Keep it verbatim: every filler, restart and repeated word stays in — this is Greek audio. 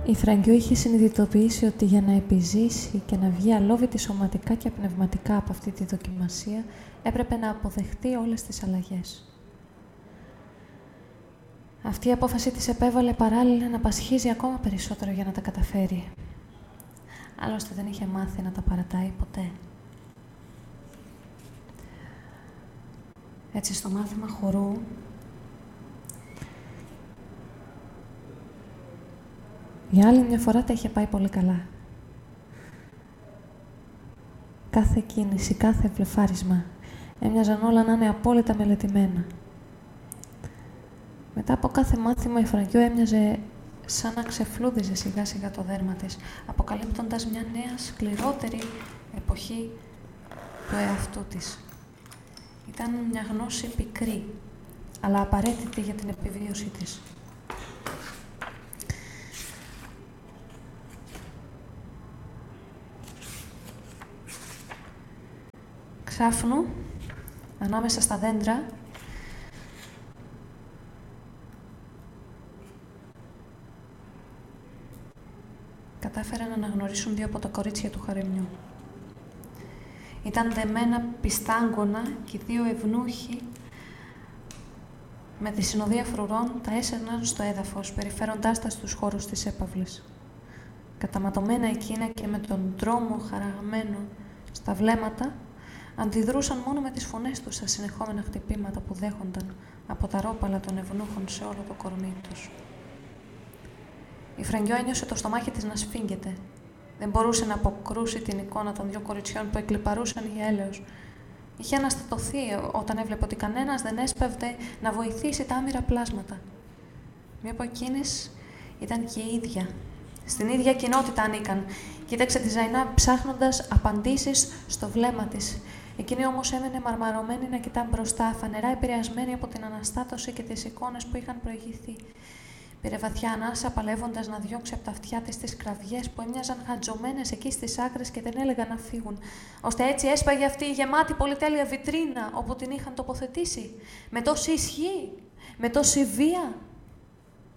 Η Φραγκιό είχε συνειδητοποιήσει ότι για να επιζήσει και να βγει αλόβητη σωματικά και πνευματικά από αυτή τη δοκιμασία, έπρεπε να αποδεχτεί όλες τις αλλαγές. Αυτή η απόφαση της επέβαλε παράλληλα να πασχίζει ακόμα περισσότερο για να τα καταφέρει. Άλλωστε δεν είχε μάθει να τα παρατάει ποτέ. Έτσι, στο μάθημα χορού, για άλλη μια φορά τα είχε πάει πολύ καλά. Κάθε κίνηση, κάθε βλεφάρισμα, έμοιαζαν όλα να είναι απόλυτα μελετημένα. Μετά από κάθε μάθημα, η Φραγκιό έμοιαζε σαν να ξεφλούδιζε σιγά-σιγά το δέρμα της, αποκαλύπτοντας μια νέα, σκληρότερη εποχή του εαυτού της. Ήταν μια γνώση πικρή, αλλά απαραίτητη για την επιβίωσή της. Ξάφνου, ανάμεσα στα δέντρα, κατάφεραν να αναγνωρίσουν δύο από τα κορίτσια του χαρεμιού. Ήταν δεμένα πιστάγκωνα και οι δύο ευνούχοι με τη συνοδεία φρουρών τα έσαιρναν στο έδαφος, περιφέροντάς τα στους χώρους της έπαυλης. Καταματωμένα εκείνα και με τον τρόμο χαραγμένο στα βλέμματα, αντιδρούσαν μόνο με τις φωνές τους στα συνεχόμενα χτυπήματα που δέχονταν από τα ρόπαλα των ευνούχων σε όλο το κορμί τους. Η Φραγκιό ένιωσε το στομάχι της να σφίγγεται. Δεν μπορούσε να αποκρούσει την εικόνα των δύο κοριτσιών που εκλιπαρούσαν για έλεος. Είχε αναστατωθεί όταν έβλεπε ότι κανένας δεν έσπευδε να βοηθήσει τα άμυρα πλάσματα. Μία από εκείνες ήταν και η ίδια. Στην ίδια κοινότητα ανήκαν. Κοίταξε τη Ζαϊνά ψάχνοντας απαντήσεις στο βλέμμα της. Εκείνη όμως έμενε μαρμαρωμένη να κοιτά μπροστά, φανερά επηρεασμένη από την αναστάτωση και τις εικόνες που είχαν προηγηθεί. Πήρε βαθιά ανάσα, παλεύοντας να διώξει από τα αυτιά της τις κραυγές που έμοιαζαν χατζωμένες εκεί στις άκρες και δεν έλεγαν να φύγουν. Ώστε έτσι έσπαγε αυτή η γεμάτη πολυτέλεια βιτρίνα όπου την είχαν τοποθετήσει. Με τόση ισχύ, με τόση βία.